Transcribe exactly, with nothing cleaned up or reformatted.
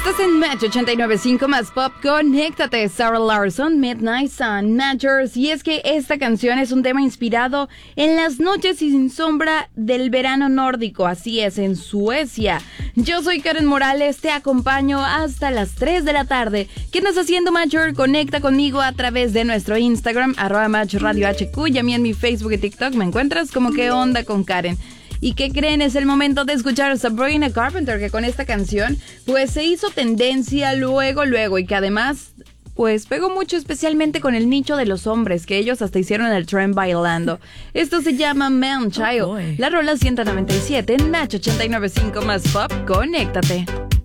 Estás en Match ochenta y nueve punto cinco más pop. Conéctate, Sarah Larson, Midnight Sun, Matchers. Y es que esta canción es un tema inspirado en las noches sin sombra del verano nórdico. Así es, en Suecia. Yo soy Karen Morales, te acompaño hasta las tres de la tarde. ¿Qué estás haciendo, Matcher? Conecta conmigo a través de nuestro Instagram, arroba Match Radio H Q, y a mí en mi Facebook y TikTok me encuentras como ¿Qué onda con Karen? ¿Y qué creen? Es el momento de escuchar a Sabrina Carpenter, que con esta canción pues se hizo tendencia luego, luego, y que además pues pegó mucho, especialmente con el nicho de los hombres, que ellos hasta hicieron el trend bailando. Esto se llama Man Child. Oh, la rola ciento noventa y siete en Match ochenta y nueve punto cinco más pop. Conéctate.